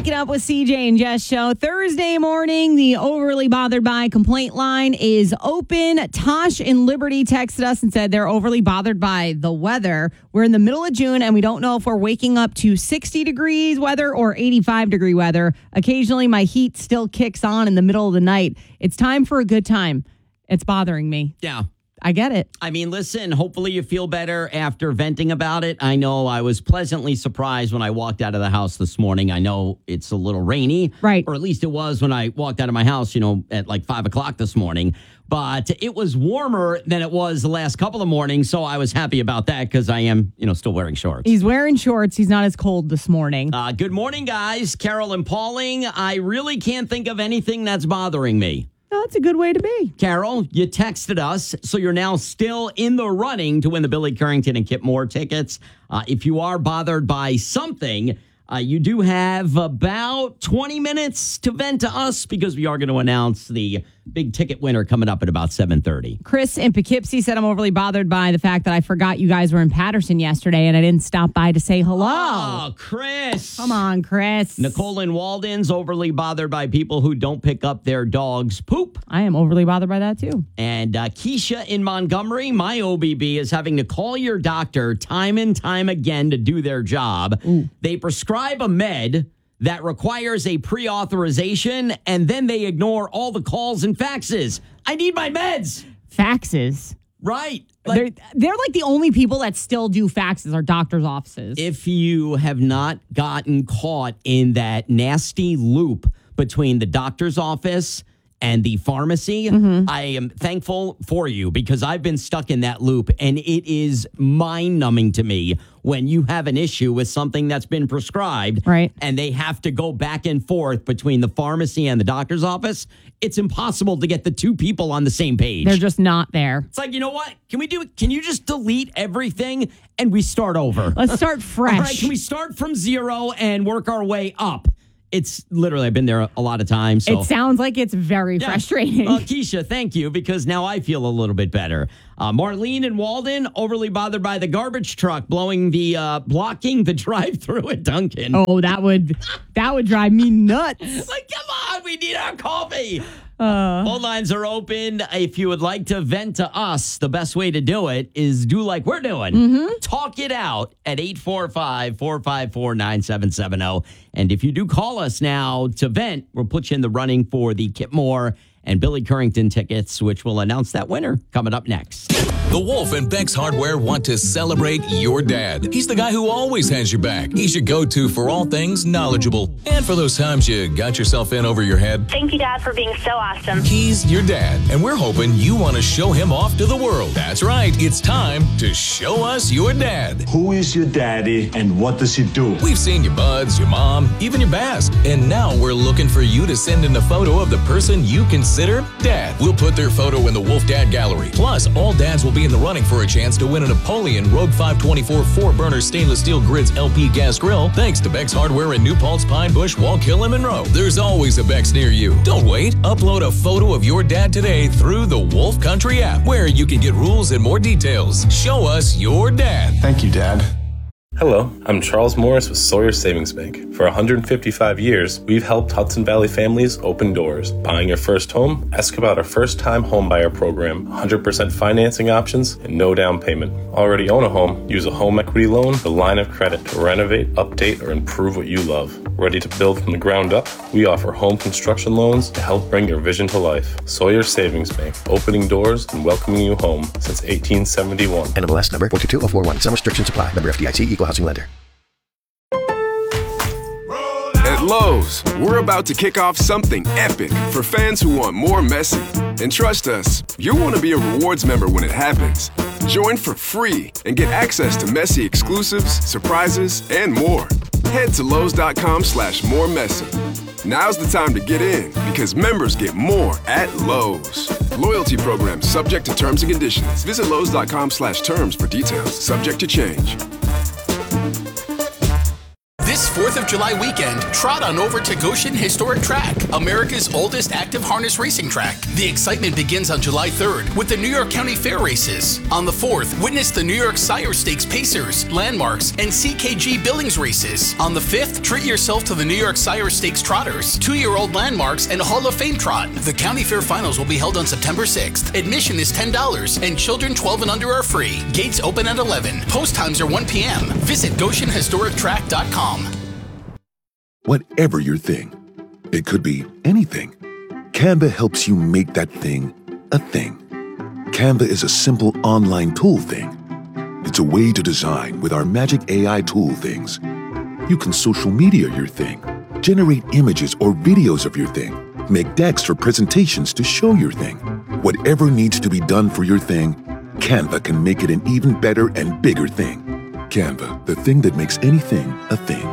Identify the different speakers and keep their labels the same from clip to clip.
Speaker 1: Waking Up with CJ and Jess show. Thursday morning, the Overly Bothered By complaint line is open. Tosh in Liberty texted us and said they're overly bothered by the weather. We're in the middle of June, and we don't know if we're waking up to 60 degrees weather or 85 degree weather. Occasionally, my heat still kicks on in the middle of the night. It's time for a good time. It's bothering me.
Speaker 2: Yeah.
Speaker 1: I get it.
Speaker 2: I mean, listen, hopefully you feel better after venting about it. I know I was pleasantly surprised when I walked out of the house this morning. I know it's a little rainy.
Speaker 1: Right.
Speaker 2: Or at least it was when I walked out of my house, at like 5 o'clock this morning. But it was warmer than it was the last couple of mornings. So I was happy about that because I am, still wearing shorts.
Speaker 1: He's wearing shorts. He's not as cold this morning.
Speaker 2: Good morning, guys. Carol and Pauling. I really can't think of anything that's bothering me.
Speaker 1: No, that's a good way to be.
Speaker 2: Carol, you texted us, so you're now still in the running to win the Billy Currington and Kip Moore tickets. If you are bothered by something, you do have about 20 minutes to vent to us because we are going to announce the big ticket winner coming up at about 7:30.
Speaker 1: Chris in Poughkeepsie said I'm overly bothered by the fact that I forgot you guys were in Patterson yesterday and I didn't stop by to say hello.
Speaker 2: Oh, Chris.
Speaker 1: Come on, Chris.
Speaker 2: Nicole in Walden's overly bothered by people who don't pick up their dog's poop.
Speaker 1: I am overly bothered by that, too.
Speaker 2: And Keisha in Montgomery, my OBB is having to call your doctor time and time again to do their job.
Speaker 1: Ooh.
Speaker 2: They prescribe a med that requires a pre-authorization, and then they ignore all the calls and faxes. I need my meds.
Speaker 1: Faxes.
Speaker 2: Right.
Speaker 1: They're like the only people that still do faxes are doctors' offices.
Speaker 2: If you have not gotten caught in that nasty loop between the doctor's office and the pharmacy, I am thankful for you because I've been stuck in that loop, and it is mind-numbing to me when you have an issue with something that's been prescribed,
Speaker 1: right,
Speaker 2: and they have to go back and forth between the pharmacy and the doctor's office. It's impossible to get the two people on the same page.
Speaker 1: They're just not there.
Speaker 2: It's like, you know what? Can you just delete everything and we start over?
Speaker 1: Let's start fresh.
Speaker 2: All right, can we start from zero and work our way up? It's literally, I've been there a lot of times. So.
Speaker 1: It sounds like it's very frustrating.
Speaker 2: Keisha, thank you, because now I feel a little bit better. Marlene in Walden, overly bothered by the garbage truck blocking the drive-through at Dunkin'.
Speaker 1: Oh, that would drive me nuts.
Speaker 2: Like, come on, we need our coffee. Phone lines are open. If you would like to vent to us, the best way to do it is do like we're doing. Talk it out at 845-454-9770. And if you do call us now to vent, we'll put you in the running for the Kip Moore and Billy Currington tickets, which will announce that winner coming up next.
Speaker 3: The Wolf and Beck's Hardware want to celebrate your dad. He's the guy who always has your back. He's your go-to for all things knowledgeable. And for those times you got yourself in over your head.
Speaker 4: Thank you, Dad, for being so awesome.
Speaker 3: He's your dad, and we're hoping you want to show him off to the world. That's right. It's time to show us your dad.
Speaker 5: Who is your daddy and what does he do?
Speaker 3: We've seen your buds, your mom, even your best. And now we're looking for you to send in a photo of the person you consider dad. We'll put their photo in the Wolf Dad Gallery. Plus, all dads will be in the running for a chance to win a Napoleon Rogue 524 4-burner stainless steel grids LP gas grill thanks to Beck's Hardware in New Paltz, Pine Bush, Wallkill, and Monroe. There's always a Beck's near you. Don't wait. Upload a photo of your dad today through the Wolf Country app, where you can get rules and more details. Show us your dad.
Speaker 5: Thank you, Dad.
Speaker 6: Hello, I'm Charles Morris with Sawyer Savings Bank. For 155 years, we've helped Hudson Valley families open doors. Buying your first home? Ask about our first-time homebuyer program. 100% financing options and no down payment. Already own a home? Use a home equity loan, the line of credit to renovate, update, or improve what you love. Ready to build from the ground up? We offer home construction loans to help bring your vision to life. Sawyer Savings Bank, opening doors and welcoming you home since 1871.
Speaker 7: NMLS number 422041. Some restrictions apply. Member FDIC, Equal Housing Lender.
Speaker 8: At Lowe's, we're about to kick off something epic for fans who want more Messi. And trust us, you'll want to be a rewards member when it happens. Join for free and get access to Messi exclusives, surprises, and more. Head to Lowe's.com/moremessi. Now's the time to get in because members get more at Lowe's. Loyalty program subject to terms and conditions. Visit Lowe's.com/terms for details. Subject to change.
Speaker 3: This
Speaker 9: 4th of July weekend, trot on over to Goshen Historic Track, America's oldest active harness racing track. The excitement begins on July 3rd with the New York County Fair races. On the 4th, witness the New York Sire Stakes Pacers, Landmarks, and CKG Billings races. On the 5th, treat yourself to the New York Sire Stakes Trotters, 2-year-old Landmarks, and a Hall of Fame trot. The County Fair Finals will be held on September 6th. Admission is $10, and children 12 and under are free. Gates open at 11. Post times are 1 p.m. Visit GoshenHistoricTrack.com.
Speaker 10: Whatever your thing, it could be anything. Canva helps you make that thing a thing. Canva is a simple online tool thing. It's a way to design with our magic AI tool things. You can social media your thing, generate images or videos of your thing, make decks or presentations to show your thing. Whatever needs to be done for your thing, Canva can make it an even better and bigger thing. Canva, the thing that makes anything a thing.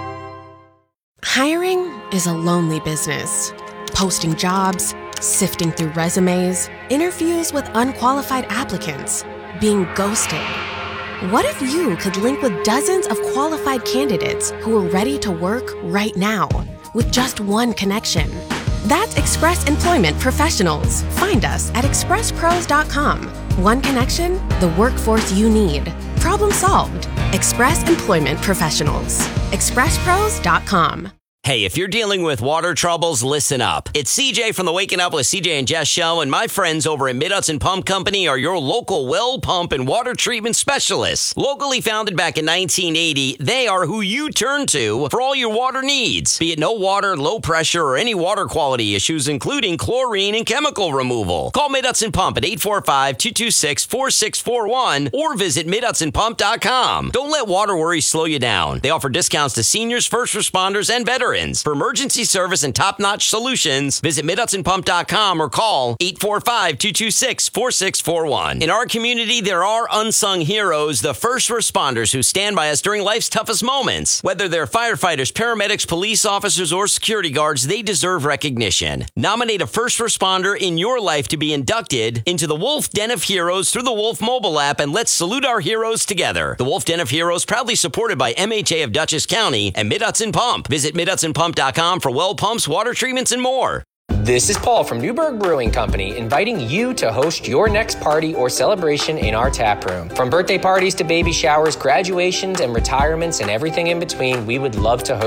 Speaker 11: Hiring is a lonely business. Posting jobs, sifting through resumes, interviews with unqualified applicants, being ghosted. What if you could link with dozens of qualified candidates who are ready to work right now with just one connection? That's Express Employment Professionals. Find us at expresspros.com. One connection, the workforce you need. Problem solved. Express Employment Professionals. expresspros.com.
Speaker 2: Hey, if you're dealing with water troubles, listen up. It's CJ from the Waking Up with CJ and Jess show, and my friends over at Mid-Hudson Pump Company are your local well pump and water treatment specialists. Locally founded back in 1980, they are who you turn to for all your water needs. Be it no water, low pressure, or any water quality issues, including chlorine and chemical removal. Call Mid-Hudson Pump at 845-226-4641 or visit MidHudsonPump.com. Don't let water worries slow you down. They offer discounts to seniors, first responders, and veterans. For emergency service and top-notch solutions, visit MidHudsonPump.com or call 845-226-4641. In our community, there are unsung heroes, the first responders who stand by us during life's toughest moments. Whether they're firefighters, paramedics, police officers, or security guards, they deserve recognition. Nominate a first responder in your life to be inducted into the Wolf Den of Heroes through the Wolf mobile app, and let's salute our heroes together. The Wolf Den of Heroes, proudly supported by MHA of Dutchess County and Mid-Hudson Pump. Visit MidHudsonPump.com for well pumps, water treatments, and more.
Speaker 12: This is Paul from Newberg Brewing Company, inviting you to host your next party or celebration in our tap room. From birthday parties to baby showers, graduations, and retirements, and everything in between, we would love to host